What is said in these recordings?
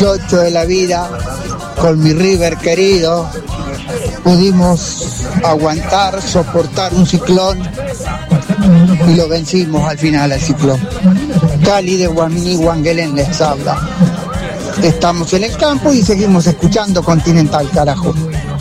8 de la vida, con mi River querido, pudimos aguantar, soportar un ciclón y lo vencimos al final al ciclón. Cali de Guaminí, Wangelén les habla. Estamos en el campo y seguimos escuchando Continental, carajo.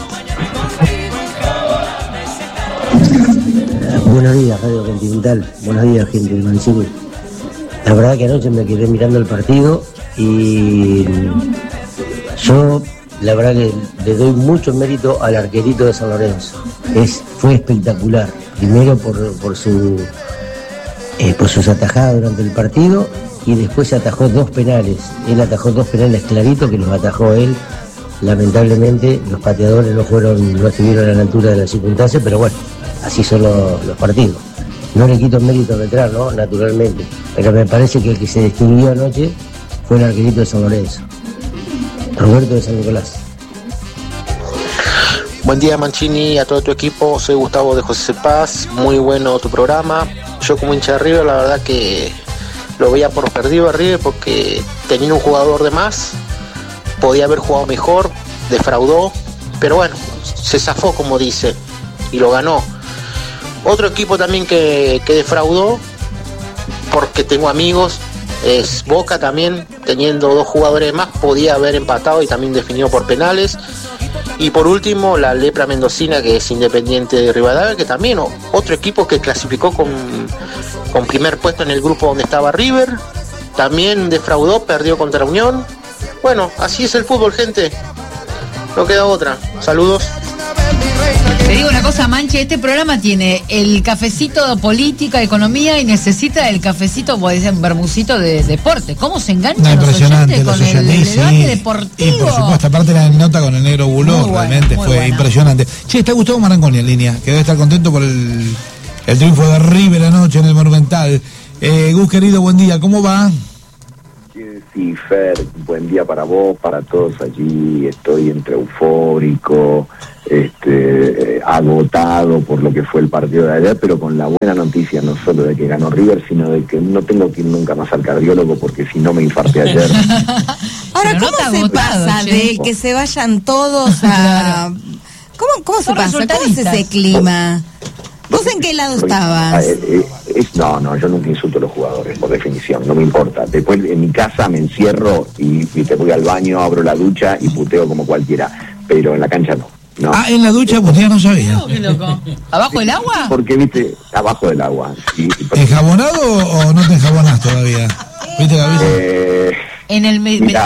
Buenos días, Radio Continental. Buenos días, gente de Mancini. La verdad que anoche me quedé mirando el partido y yo, la verdad que le doy mucho mérito al arquerito de San Lorenzo. Fue espectacular. Primero por sus atajadas durante el partido y después atajó 2 penales. Él atajó 2 penales claritos que los atajó él. Lamentablemente los pateadores no estuvieron a la altura de las circunstancias, pero bueno, así son los partidos. No le quito mérito al detrás, ¿no? Naturalmente. Pero me parece que el que se distinguió anoche fue el arquerito de San Lorenzo, Roberto de San Nicolás. Buen día, Mancini, a todo tu equipo. Soy Gustavo de José Paz. Muy bueno tu programa. Yo como hincha de River, la verdad que lo veía por perdido a River porque tenía un jugador de más. Podía haber jugado mejor, defraudó, pero bueno, se zafó, como dice, y lo ganó. Otro equipo también que defraudó, porque tengo amigos, es Boca también, teniendo 2 jugadores más, podía haber empatado y también definido por penales. Y por último, la Lepra Mendocina, que es Independiente de Rivadavia, que también otro equipo que clasificó con primer puesto en el grupo donde estaba River, también defraudó, perdió contra Unión. Bueno, así es el fútbol, gente. No queda otra. Saludos. Te digo una cosa, Manche, este programa tiene el cafecito de política, economía y necesita el cafecito, puede ser un bermucito de deporte. ¿Cómo se enganchan los oyentes con el debate deportivo? Y por supuesto, aparte la nota con el negro Buló, realmente fue impresionante. Che, está Gustavo Marangoni en línea, que debe estar contento por el triunfo de River anoche en el Monumental. Gus, querido, buen día, ¿cómo va? Sí, Fer, buen día para vos, para todos allí. Estoy entre eufórico, agotado por lo que fue el partido de ayer, pero con la buena noticia no solo de que ganó River, sino de que no tengo que ir nunca más al cardiólogo porque si no me infarté ayer. Ahora, ¿cómo se pasa de que se vayan todos a... ¿Cómo se pasa? ¿Cómo es ese clima? ¿Vos en qué lado estabas? No, yo nunca insulto a los jugadores, por definición, no me importa. Después en mi casa me encierro y te voy al baño, abro la ducha y puteo como cualquiera, pero en la cancha no. En la ducha putea no sabía. No, qué loco. ¿Abajo del agua? Porque, viste, abajo del agua. Sí, ¿Enjabonado o no te enjabonás todavía? ¿Viste la vida? En el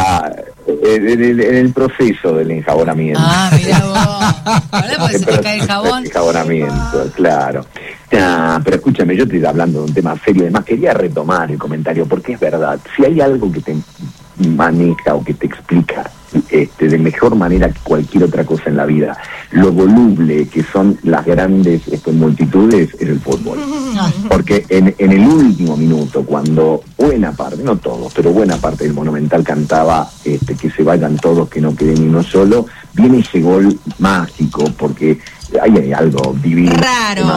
en el proceso del enjabonamiento. Mirá vos. Ahora pues se te cae el jabón. Enjabonamiento, claro. Pero escúchame, yo estoy hablando de un tema serio. Además, quería retomar el comentario, porque es verdad. Si hay algo que te maneja o que te explica de mejor manera que cualquier otra cosa en la vida lo voluble que son las grandes multitudes, es el fútbol. Porque en el último minuto, cuando buena parte, no todos, pero buena parte del Monumental cantaba que se vayan todos, que no quede ni uno solo, viene ese gol mágico, porque hay algo divino, raro,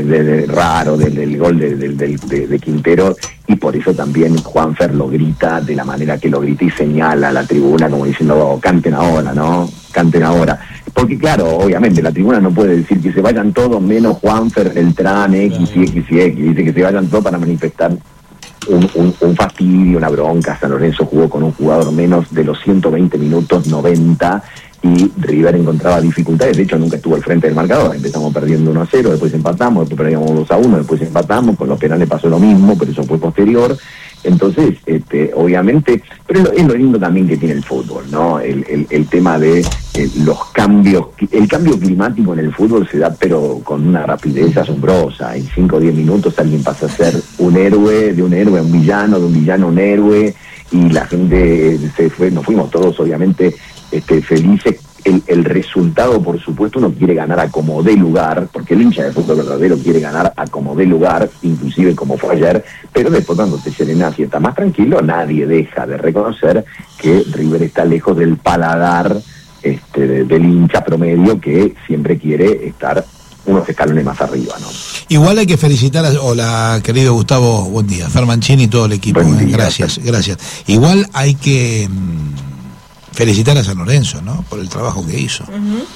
del gol de Quintero, y por eso también Juanfer lo grita de la manera que lo grita y señala a la tribuna como diciendo, canten ahora, ¿no? Canten ahora. Porque claro, obviamente la tribuna no puede decir que se vayan todos menos Juanfer, Beltrán, X y X y X, dice que se vayan todos para manifestar un fastidio, una bronca. San Lorenzo jugó con un jugador menos de los 120 minutos, 90, y River encontraba dificultades. De hecho, nunca estuvo al frente del marcador. Empezamos perdiendo 1-0, después empatamos, después perdíamos 2-1, después empatamos. Con los penales pasó lo mismo, pero eso fue posterior. Entonces, obviamente, pero es lo lindo también que tiene el fútbol, ¿no? El tema de los cambios, el cambio climático en el fútbol se da, pero con una rapidez asombrosa. En 5 o 10 minutos alguien pasa a ser un héroe, de un héroe a un villano, de un villano a un héroe, y la gente se fue, nos fuimos todos, obviamente, felices. El resultado, por supuesto, uno quiere ganar a como dé lugar, porque el hincha de fútbol verdadero quiere ganar a como dé lugar, inclusive como fue ayer, pero después cuando te serenás y está más tranquilo, nadie deja de reconocer que River está lejos del paladar del hincha promedio, que siempre quiere estar unos escalones más arriba, ¿no? Igual hay que felicitar hola, querido Gustavo, buen día, Fer Mancini y todo el equipo, día, gracias. Igual hay que felicitar a San Lorenzo, ¿no? Por el trabajo que hizo.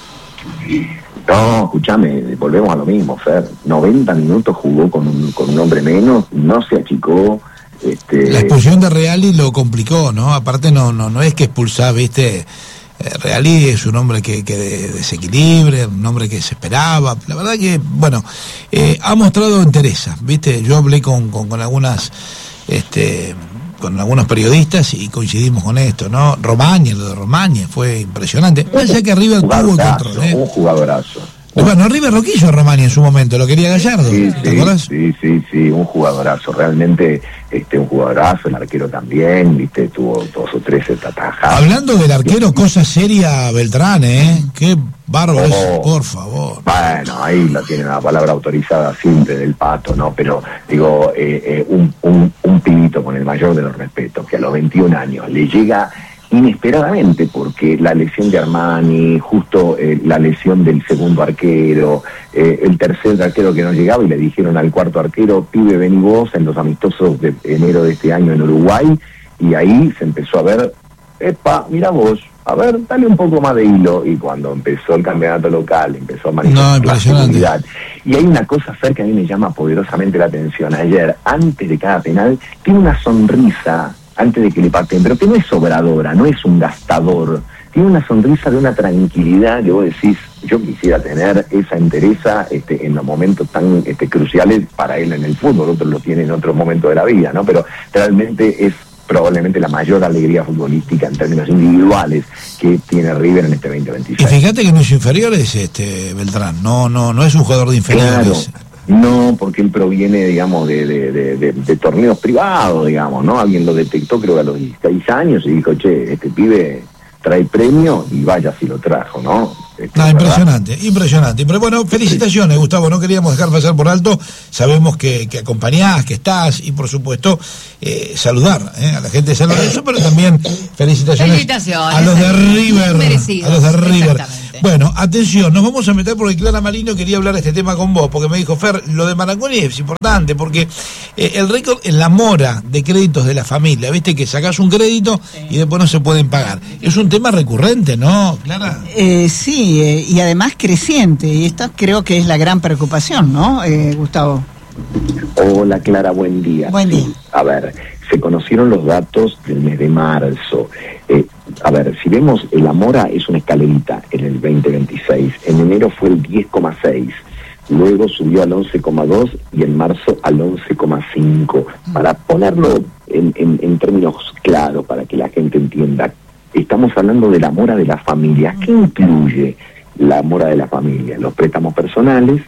No, escúchame, volvemos a lo mismo, Fer. 90 minutos jugó con un hombre menos, no se achicó. La expulsión de Reali lo complicó, ¿no? Aparte no es que expulsaba, ¿viste? Reali es un hombre que desequilibre, un hombre que se esperaba. La verdad que, bueno, ha mostrado entereza, ¿viste? Yo hablé con algunas, con algunos periodistas y coincidimos con esto, ¿no? Romaña, lo de Romaña fue impresionante. Pensé que River tuvo el control, un jugadorazo. Bueno, River lo quiso a Romaña en su momento, lo quería Gallardo, ¿te acuerdas? Sí, un jugadorazo, realmente un jugadorazo, el arquero también, viste, tuvo 2 o 3 atajadas. Hablando del arquero, cosa seria Beltrán, qué bárbaro es, por favor. Bueno, ahí lo tiene la palabra autorizada siempre del Pato, ¿no? Pero digo, un pibito con el mayor de los respetos, que a los 21 años le llega inesperadamente, porque la lesión de Armani, justo la lesión del segundo arquero, el tercer arquero que no llegaba, y le dijeron al cuarto arquero, pibe, ven y vos, en los amistosos de enero de este año en Uruguay, y ahí se empezó a ver, mira vos, a ver, dale un poco más de hilo, y cuando empezó el campeonato local, empezó a manifestar la seguridad. Y hay una cosa, Fer, que a mí me llama poderosamente la atención. Ayer, antes de cada penal, tiene una sonrisa antes de que le pateen, pero que no es sobradora, no es un gastador, tiene una sonrisa de una tranquilidad que vos decís, yo quisiera tener esa entereza en los momentos tan cruciales para él en el fútbol, otros lo tienen en otro momento de la vida, ¿no? Pero realmente es probablemente la mayor alegría futbolística en términos individuales que tiene River en este 2026. Y fíjate que no es inferiores, Beltrán, no es un jugador de inferiores. Claro. No, porque él proviene, digamos, de torneos privados, digamos, ¿no? Alguien lo detectó, creo que a los 16 años, y dijo, che, este pibe trae premio, y vaya si lo trajo, ¿no? Impresionante. Pero bueno, felicitaciones, Gustavo, no queríamos dejar pasar por alto, sabemos que acompañás, que estás, y por supuesto, saludar a la gente de San Lorenzo, pero también felicitaciones a los de River. Bueno, atención, nos vamos a meter porque Clara Marino quería hablar de este tema con vos, porque me dijo, Fer, lo de Marangoni es importante, porque el récord en la mora de créditos de la familia, viste que sacás un crédito y después no se pueden pagar. Es un tema recurrente, ¿no, Clara? Sí, y además creciente, y esta creo que es la gran preocupación, ¿no, Gustavo? Hola, Clara, buen día. Buen día. A ver, se conocieron los datos del mes de marzo. A ver, si vemos, la mora es una escalerita en el 2026. En enero fue el 10,6, luego subió al 11,2 y en marzo al 11,5. Para ponerlo en términos claros, para que la gente entienda, estamos hablando de la mora de la familia. ¿Qué incluye la mora de la familia? Los préstamos personales,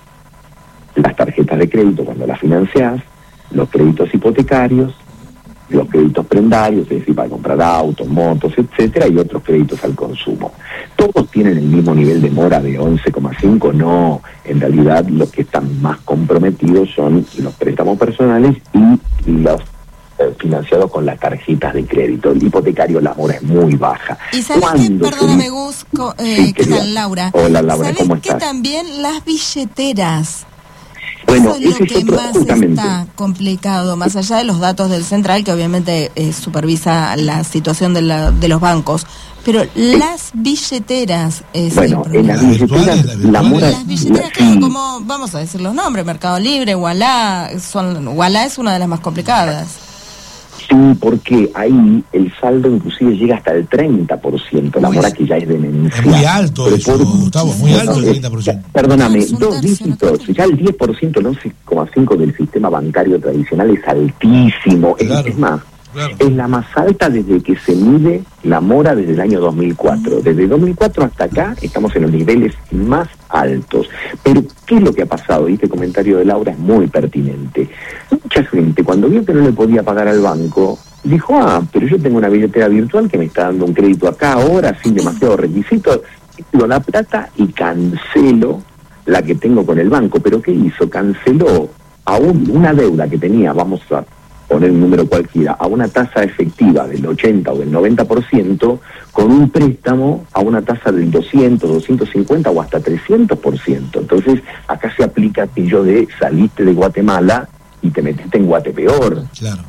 las tarjetas de crédito cuando las financiás, los créditos hipotecarios, los créditos prendarios, es decir, para comprar autos, motos, etcétera, y otros créditos al consumo. ¿Todos tienen el mismo nivel de mora de 11,5? No, en realidad los que están más comprometidos son los préstamos personales y los financiados con las tarjetas de crédito. El hipotecario, la mora es muy baja. Y sabes que, perdóname Gus, ¿qué tal, Laura? Hola, Laura, ¿cómo estás? ¿Sabes que también las billeteras? Bueno, eso es lo que más está complicado, más allá de los datos del Central, que obviamente supervisa la situación de los bancos, pero las billeteras es bueno, en las billeteras, la mora... Las billeteras, claro, como, vamos a decir los nombres, Mercado Libre, Ualá es una de las más complicadas. Sí, porque ahí el saldo inclusive llega hasta el 30%, la mora que ya es demencial. Es muy alto eso, Gustavo, muy alto el 30%. Perdóname, 2 dígitos, ya el 10%, el 11,5% del sistema bancario tradicional es altísimo. Claro, es más, claro, es la más alta desde que se mide la mora desde el año 2004. Desde 2004 hasta acá estamos en los niveles más altos. Pero, ¿qué es lo que ha pasado? Y este comentario de Laura es muy pertinente. Mucha gente, cuando vio que no le podía pagar al banco, dijo, pero yo tengo una billetera virtual que me está dando un crédito acá ahora, sin demasiados requisitos, tiro la plata y cancelo la que tengo con el banco. ¿Pero qué hizo? Canceló aún una deuda que tenía, vamos a poner un número cualquiera, a una tasa efectiva del 80 o del 90%, con un préstamo a una tasa del 200, 250 o hasta 300%. Entonces, acá se aplica aquello de saliste de Guatemala y te metiste en Guatepeor. Claro.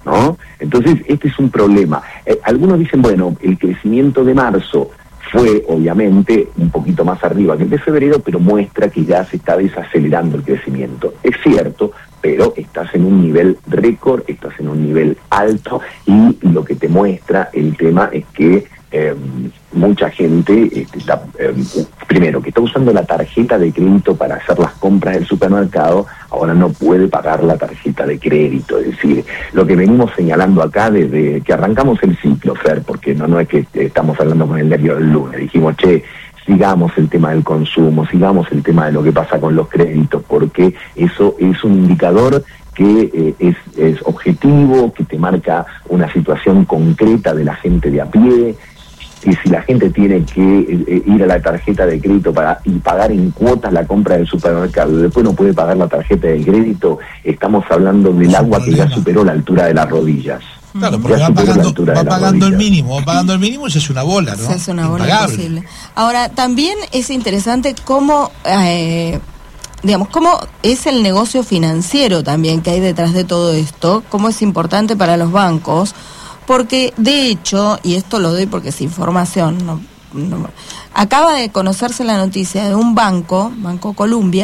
¿no? Entonces, este es un problema. Algunos dicen, bueno, el crecimiento de marzo fue obviamente un poquito más arriba que el de febrero, pero muestra que ya se está desacelerando el crecimiento. Es cierto, pero estás en un nivel récord, estás en un nivel alto, y lo que te muestra el tema es que mucha gente está, primero, que está usando la tarjeta de crédito para hacer las compras del supermercado, ahora no puede pagar la tarjeta de crédito. Es decir, lo que venimos señalando acá desde que arrancamos el ciclo, Fer, porque no es que estamos hablando con el diario del lunes, dijimos, sigamos el tema del consumo, sigamos el tema de lo que pasa con los créditos, porque eso es un indicador que es objetivo, que te marca una situación concreta de la gente de a pie. Y si la gente tiene que ir a la tarjeta de crédito y pagar en cuotas la compra del supermercado, después no puede pagar la tarjeta de crédito, estamos hablando del agua que ya superó la altura de las rodillas. Claro, porque va pagando el mínimo, y se hace una bola, ¿no? Se hace una bola imposible. Ahora, también es interesante cómo, cómo es el negocio financiero también que hay detrás de todo esto, cómo es importante para los bancos. Porque, de hecho, y esto lo doy porque es información, acaba de conocerse la noticia de un Banco Colombia,